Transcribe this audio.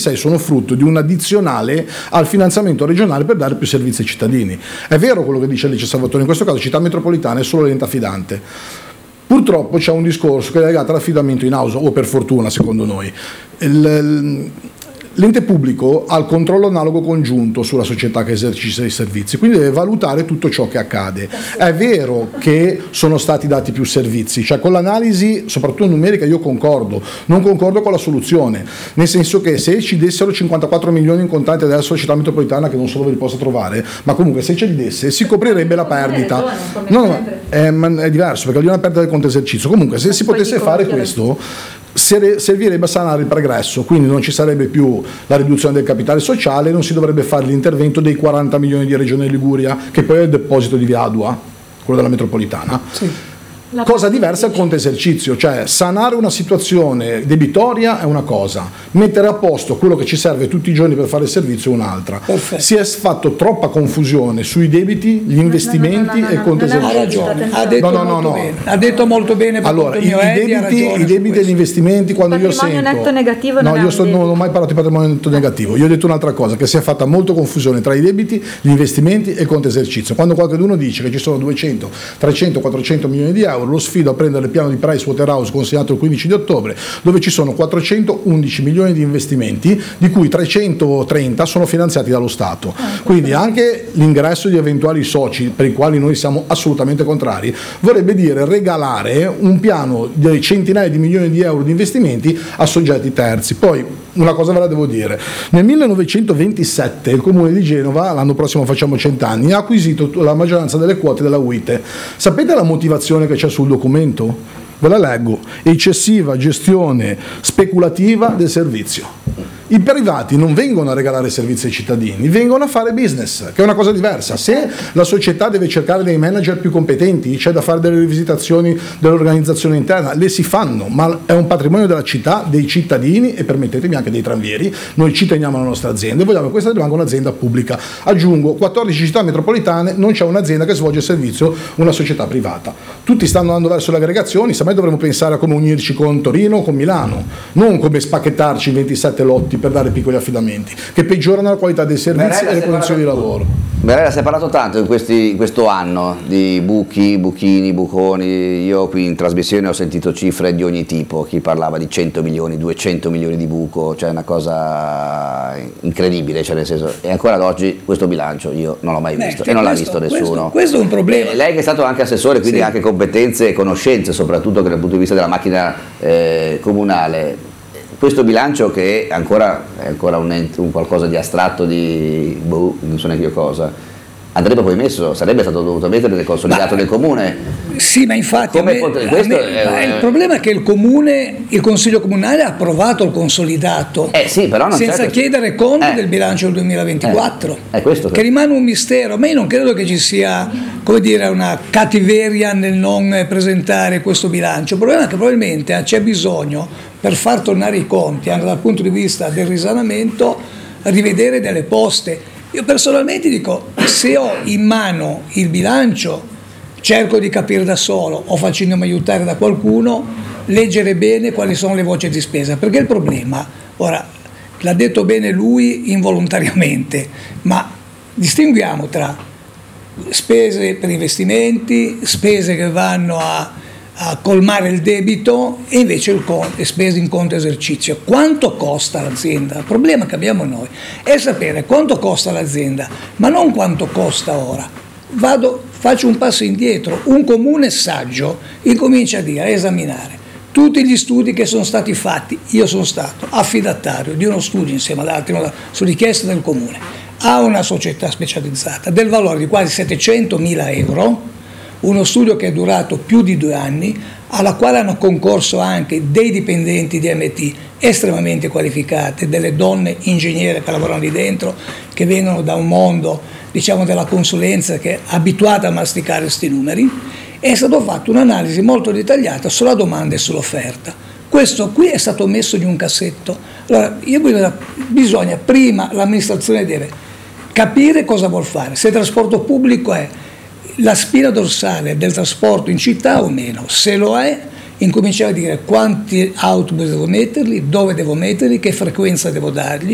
2026 sono frutto di un addizionale al finanziamento regionale per dare più servizi ai cittadini. È vero quello che dice Alice Salvatore, in questo caso Città Metropolitana è solo l'ente affidante. Purtroppo c'è un discorso che è legato all'affidamento in house, o per fortuna secondo noi. L'ente pubblico ha il controllo analogo congiunto sulla società che esercita i servizi, quindi deve valutare tutto ciò che accade. È vero che sono stati dati più servizi, cioè con l'analisi, soprattutto numerica, io concordo, non concordo con la soluzione, nel senso che se ci dessero 54 milioni in contanti adesso la Città Metropolitana, che non so dove li possa trovare, ma comunque se ce li desse si coprirebbe la perdita. No, è diverso, perché lì è una perdita del conto esercizio. Comunque se si potesse fare questo, servirebbe a sanare il pregresso, quindi non ci sarebbe più la riduzione del capitale sociale, non si dovrebbe fare l'intervento dei 40 milioni di Regione Liguria, che poi è il deposito di Via Adua, quello della metropolitana. Sì. Cosa diversa è il conto esercizio, cioè sanare una situazione debitoria è una cosa, mettere a posto quello che ci serve tutti i giorni per fare il servizio è un'altra. Perfetto. Si è fatto troppa confusione sui debiti, gli investimenti e il conto esercizio. Ha ragione, ha detto molto bene. Allora, i debiti e gli investimenti, quando io sento netto negativo non ho mai parlato di patrimonio netto negativo, io ho detto un'altra cosa, che si è fatta molto confusione tra i debiti, gli investimenti e il conto esercizio. Quando qualcuno dice che ci sono 200, 300, 400 milioni di euro, lo sfido a prendere il piano di Pricewaterhouse consegnato il 15 di ottobre, dove ci sono 411 milioni di investimenti, di cui 330 sono finanziati dallo Stato. Quindi anche l'ingresso di eventuali soci, per i quali noi siamo assolutamente contrari, vorrebbe dire regalare un piano di centinaia di milioni di euro di investimenti a soggetti terzi. Poi una cosa ve la devo dire: nel 1927 il Comune di Genova, l'anno prossimo facciamo 100 anni, ha acquisito la maggioranza delle quote della UITE. Sapete la motivazione che c'è sul documento? Ve la leggo: eccessiva gestione speculativa del servizio. I privati non vengono a regalare servizi ai cittadini, vengono a fare business, che è una cosa diversa. Se la società deve cercare dei manager più competenti, c'è da fare delle rivisitazioni dell'organizzazione interna, le si fanno, ma è un patrimonio della città, dei cittadini e permettetemi anche dei tranvieri. Noi ci teniamo alla nostra azienda e vogliamo che questa rimanga un'azienda pubblica. Aggiungo, 14 città metropolitane, non c'è un'azienda che svolge il servizio, una società privata. Tutti stanno andando verso le aggregazioni, semmai dovremmo pensare a come unirci con Torino o con Milano, non come spacchettarci in 27 lotti per dare piccoli affidamenti che peggiorano la qualità dei servizi e le condizioni di lavoro. Berella, si è parlato tanto in questo anno di buchi, buchini, buconi. Io qui in trasmissione ho sentito cifre di ogni tipo, chi parlava di 100 milioni, 200 milioni di buco, cioè una cosa incredibile, cioè nel senso, e ancora ad oggi questo bilancio io non l'ho mai visto e non l'ha visto nessuno. Questo è un problema. Lei che è stato anche assessore, quindi anche competenze e conoscenze, soprattutto dal punto di vista della macchina comunale. Questo bilancio che è ancora un qualcosa di astratto, non so neanche io cosa, andrebbe poi messo, sarebbe stato dovuto mettere nel consolidato del comune. Sì, ma infatti il problema è che il Consiglio Comunale ha approvato il consolidato sì, però non senza chiedere conto del bilancio del 2024, che rimane un mistero. Ma io non credo che ci sia, come dire, una cattiveria nel non presentare questo bilancio. Il problema è che probabilmente c'è bisogno, per far tornare i conti anche dal punto di vista del risanamento, rivedere delle poste. Io personalmente dico, se ho in mano il bilancio, cerco di capire da solo o facendomi aiutare da qualcuno, leggere bene quali sono le voci di spesa, perché il problema, ora l'ha detto bene lui involontariamente, ma distinguiamo tra spese per investimenti, spese che vanno a colmare il debito e invece le spese in conto esercizio. Quanto costa l'azienda? Il problema che abbiamo noi è sapere quanto costa l'azienda, ma non quanto costa ora. Faccio un passo indietro. Un comune saggio incomincia a esaminare tutti gli studi che sono stati fatti. Io sono stato affidatario di uno studio insieme ad altri su richiesta del comune a una società specializzata del valore di quasi 700.000 euro, uno studio che è durato più di 2 anni, alla quale hanno concorso anche dei dipendenti di MT estremamente qualificati, delle donne ingegnere che lavorano lì dentro, che vengono da un mondo, diciamo, della consulenza, che è abituata a masticare questi numeri. È stato fatto un'analisi molto dettagliata sulla domanda e sull'offerta. Questo qui è stato messo in un cassetto. Allora, bisogna prima, l'amministrazione deve capire cosa vuol fare, se il trasporto pubblico è la spina dorsale del trasporto in città o meno. Se lo è, incominciare a dire quanti autobus devo metterli, dove devo metterli, che frequenza devo dargli,